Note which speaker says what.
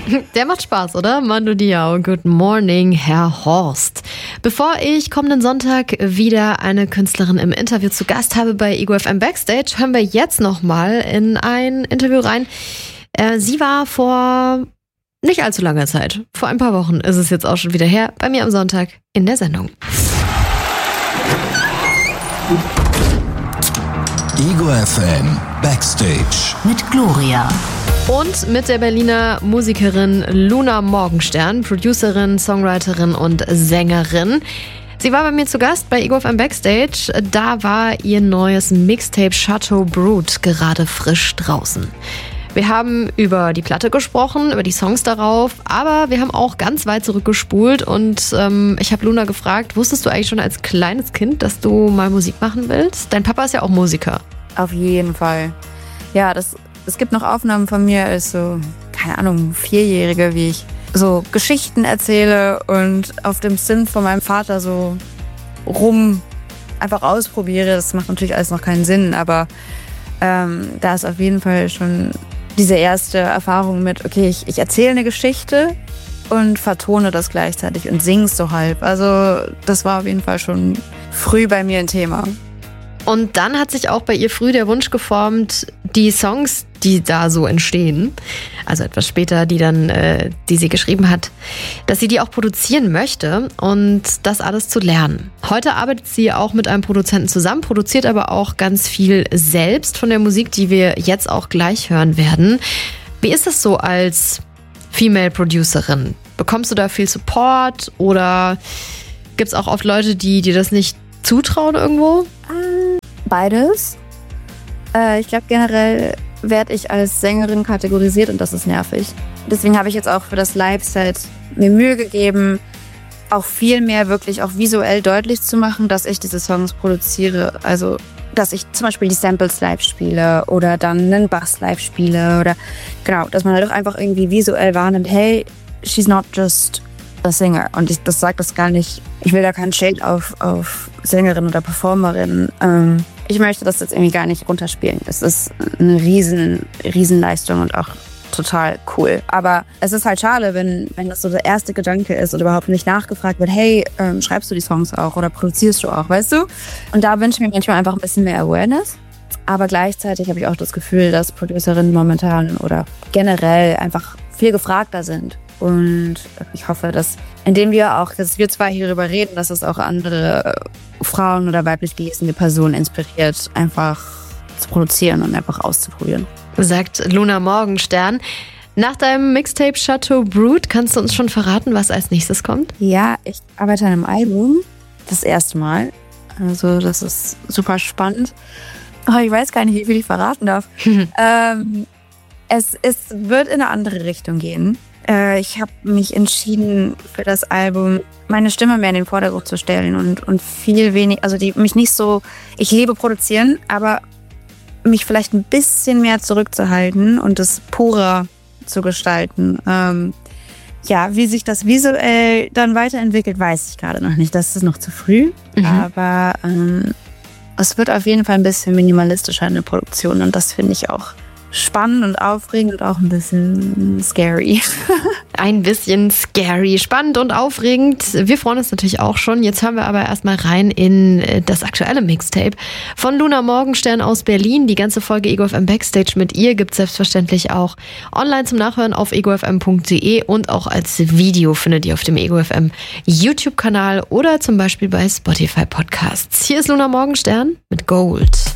Speaker 1: Der macht Spaß, oder? Manu Diao, good morning, Herr Horst. Bevor ich kommenden Sonntag wieder eine Künstlerin im Interview zu Gast habe bei Ego FM Backstage, hören wir jetzt nochmal in ein Interview rein. Sie war vor nicht allzu langer Zeit, vor ein paar Wochen ist es jetzt auch schon wieder her, bei mir am Sonntag in der Sendung.
Speaker 2: Ego FM Backstage
Speaker 3: mit Gloria.
Speaker 1: Und mit der Berliner Musikerin Luna Morgenstern, Producerin, Songwriterin und Sängerin. Sie war bei mir zu Gast bei Ego FM Backstage. Da war ihr neues Mixtape Chateau Brut gerade frisch draußen. Wir haben über die Platte gesprochen, über die Songs darauf, aber wir haben auch ganz weit zurückgespult und ich habe Luna gefragt, wusstest du eigentlich schon als kleines Kind, dass du mal Musik machen willst? Dein Papa ist ja auch Musiker.
Speaker 4: Auf jeden Fall. Ja, es gibt noch Aufnahmen von mir als so, keine Ahnung, 4-Jährige, wie ich so Geschichten erzähle und auf dem Synth von meinem Vater so einfach ausprobiere. Das macht natürlich alles noch keinen Sinn, aber da ist auf jeden Fall schon diese erste Erfahrung mit, okay, ich erzähle eine Geschichte und vertone das gleichzeitig und singe es so halb. Also das war auf jeden Fall schon früh bei mir ein Thema.
Speaker 1: Und dann hat sich auch bei ihr früh der Wunsch geformt, die Songs, die da so entstehen, also etwas später, die sie geschrieben hat, dass sie die auch produzieren möchte und das alles zu lernen. Heute arbeitet sie auch mit einem Produzenten zusammen, produziert aber auch ganz viel selbst von der Musik, die wir jetzt auch gleich hören werden. Wie ist es so als Female Producerin? Bekommst du da viel Support oder gibt es auch oft Leute, die dir das nicht zutrauen irgendwo?
Speaker 4: Beides. Ich glaube, generell werde ich als Sängerin kategorisiert und das ist nervig. Deswegen habe ich jetzt auch für das Live-Set mir Mühe gegeben, auch viel mehr wirklich auch visuell deutlich zu machen, dass ich diese Songs produziere. Also, dass ich zum Beispiel die Samples live spiele oder dann einen Bass live spiele oder genau, dass man halt auch einfach irgendwie visuell wahrnimmt, hey, she's not just a singer. Und das sagt das gar nicht. Ich will da keinen Shade auf Sängerin oder Performerin. Ich möchte das jetzt irgendwie gar nicht runterspielen. Es ist eine Riesenleistung und auch total cool. Aber es ist halt schade, wenn das so der erste Gedanke ist und überhaupt nicht nachgefragt wird, hey, schreibst du die Songs auch oder produzierst du auch, weißt du? Und da wünsche ich mir manchmal einfach ein bisschen mehr Awareness. Aber gleichzeitig habe ich auch das Gefühl, dass Producerinnen momentan oder generell einfach viel gefragter sind. Und ich hoffe, dass indem dass wir zwei hierüber reden, dass es auch andere Frauen oder weiblich gelesene Personen inspiriert, einfach zu produzieren und einfach auszuprobieren.
Speaker 1: Sagt Luna Morgenstern. Nach deinem Mixtape Chateau Brut kannst du uns schon verraten, was als nächstes kommt?
Speaker 4: Ja, ich arbeite an einem Album. Das erste Mal. Also das ist super spannend. Oh, ich weiß gar nicht, wie viel ich verraten darf. Es wird in eine andere Richtung gehen. Ich habe mich entschieden für das Album, meine Stimme mehr in den Vordergrund zu stellen und viel weniger, also mich nicht so, ich liebe produzieren, aber mich vielleicht ein bisschen mehr zurückzuhalten und es purer zu gestalten. Wie sich das visuell dann weiterentwickelt, weiß ich gerade noch nicht. Das ist noch zu früh, aber es wird auf jeden Fall ein bisschen minimalistischer in der Produktion und das finde ich auch spannend und aufregend und auch ein bisschen scary.
Speaker 1: Ein bisschen scary, spannend und aufregend. Wir freuen uns natürlich auch schon. Jetzt hören wir aber erstmal rein in das aktuelle Mixtape von Luna Morgenstern aus Berlin. Die ganze Folge Ego FM Backstage mit ihr gibt es selbstverständlich auch online zum Nachhören auf egofm.de und auch als Video findet ihr auf dem Ego FM YouTube-Kanal oder zum Beispiel bei Spotify Podcasts. Hier ist Luna Morgenstern mit Gold.